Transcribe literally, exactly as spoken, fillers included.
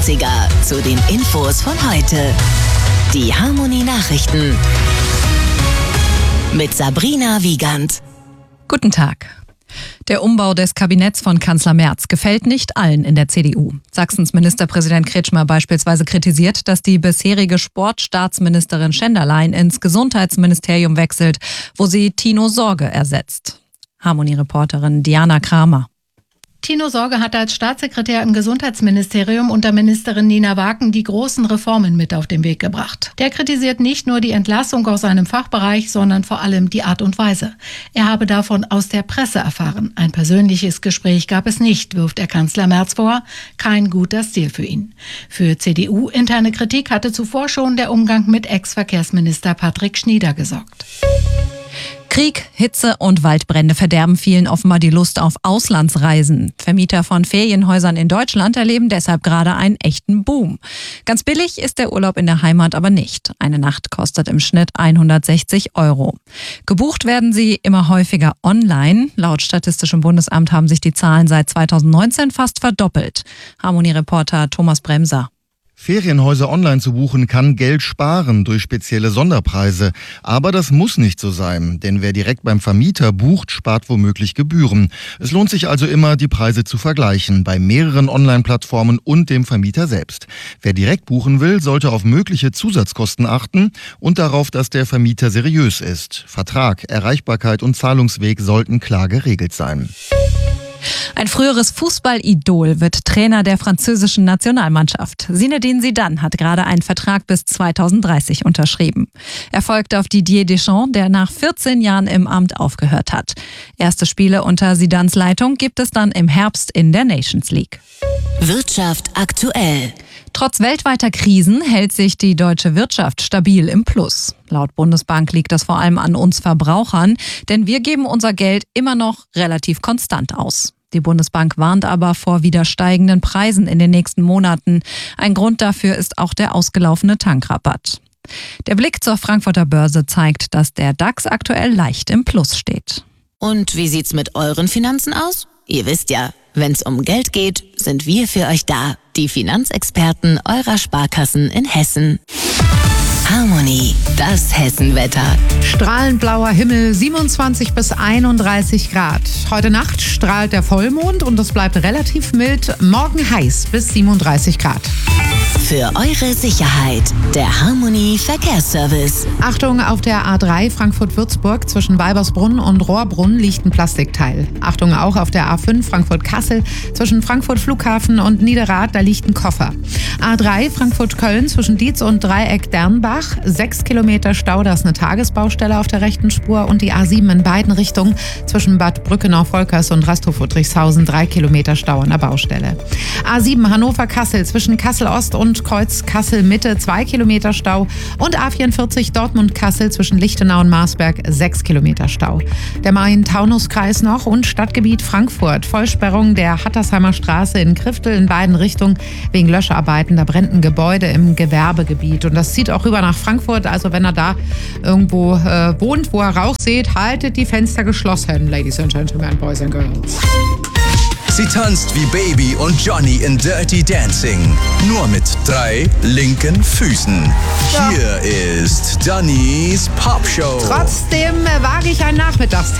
achtziger zu den Infos von heute. Die Harmonie Nachrichten mit Sabrina Wiegand. Guten Tag. Der Umbau des Kabinetts von Kanzler Merz gefällt nicht allen in der C D U. Sachsens Ministerpräsident Kretschmer beispielsweise kritisiert, dass die bisherige Sportstaatsministerin Schenderlein ins Gesundheitsministerium wechselt, wo sie Tino Sorge ersetzt. Harmonie-Reporterin Diana Kramer. Tino Sorge hat als Staatssekretär im Gesundheitsministerium unter Ministerin Nina Waken die großen Reformen mit auf den Weg gebracht. Der kritisiert nicht nur die Entlassung aus seinem Fachbereich, sondern vor allem die Art und Weise. Er habe davon aus der Presse erfahren. Ein persönliches Gespräch gab es nicht, wirft der Kanzler Merz vor. Kein guter Stil für ihn. Für C D U-interne Kritik hatte zuvor schon der Umgang mit Ex-Verkehrsminister Patrick Schnieder gesorgt. Krieg, Hitze und Waldbrände verderben vielen offenbar die Lust auf Auslandsreisen. Vermieter von Ferienhäusern in Deutschland erleben deshalb gerade einen echten Boom. Ganz billig ist der Urlaub in der Heimat aber nicht. Eine Nacht kostet im Schnitt hundertsechzig Euro. Gebucht werden sie immer häufiger online. Laut Statistischem Bundesamt haben sich die Zahlen seit zweitausendneunzehn fast verdoppelt. Harmonie-Reporter Thomas Bremser. Ferienhäuser online zu buchen kann Geld sparen durch spezielle Sonderpreise. Aber das muss nicht so sein, denn wer direkt beim Vermieter bucht, spart womöglich Gebühren. Es lohnt sich also immer, die Preise zu vergleichen, bei mehreren Online-Plattformen und dem Vermieter selbst. Wer direkt buchen will, sollte auf mögliche Zusatzkosten achten und darauf, dass der Vermieter seriös ist. Vertrag, Erreichbarkeit und Zahlungsweg sollten klar geregelt sein. Ein früheres Fußballidol wird Trainer der französischen Nationalmannschaft. Zinedine Zidane hat gerade einen Vertrag bis zweitausenddreißig unterschrieben. Er folgt auf Didier Deschamps, der nach vierzehn Jahren im Amt aufgehört hat. Erste Spiele unter Zidanes Leitung gibt es dann im Herbst in der Nations League. Wirtschaft aktuell. Trotz weltweiter Krisen hält sich die deutsche Wirtschaft stabil im Plus. Laut Bundesbank liegt das vor allem an uns Verbrauchern, denn wir geben unser Geld immer noch relativ konstant aus. Die Bundesbank warnt aber vor wieder steigenden Preisen in den nächsten Monaten. Ein Grund dafür ist auch der ausgelaufene Tankrabatt. Der Blick zur Frankfurter Börse zeigt, dass der DAX aktuell leicht im Plus steht. Und wie sieht's mit euren Finanzen aus? Ihr wisst ja, wenn's um Geld geht, sind wir für euch da. Die Finanzexperten eurer Sparkassen in Hessen. Harmonie, das Hessenwetter. Strahlend blauer Himmel, siebenundzwanzig bis einunddreißig Grad. Heute Nacht strahlt der Vollmond und es bleibt relativ mild. Morgen heiß bis siebenunddreißig Grad. Für eure Sicherheit, der Harmonie Verkehrsservice. Achtung, auf der A drei Frankfurt-Würzburg zwischen Weibersbrunn und Rohrbrunn liegt ein Plastikteil. Achtung auch auf der A fünf Frankfurt-Kassel zwischen Frankfurt Flughafen und Niederrad, da liegt ein Koffer. A drei Frankfurt-Köln zwischen Dietz und Dreieck-Dernbach, sechs Kilometer Stau, da ist eine Tagesbaustelle auf der rechten Spur und die A sieben in beiden Richtungen zwischen Bad Brückenau-Volkers und Rastow-Friedrichshausen, drei Kilometer Stau an der Baustelle. A sieben Hannover-Kassel zwischen Kassel-Ost und Kreuz Kassel-Mitte, zwei Kilometer Stau und A vierundvierzig Dortmund-Kassel zwischen Lichtenau und Marsberg, sechs Kilometer Stau. Der Main-Taunus-Kreis noch und Stadtgebiet Frankfurt, Vollsperrung der Hattersheimer Straße in Kriftel in beiden Richtungen wegen Löscharbeiten. Da brennt ein Gebäude im Gewerbegebiet und das zieht auch rüber nach Frankfurt. Also wenn er da irgendwo äh, wohnt, wo er Rauch seht, haltet die Fenster geschlossen, Ladies and Gentlemen, Boys and Girls. Sie tanzt wie Baby und Johnny in Dirty Dancing. Nur mit drei linken Füßen. Ja. Hier ist Dannys Popshow. Trotzdem äh, wage ich ein Nachmittagstipp.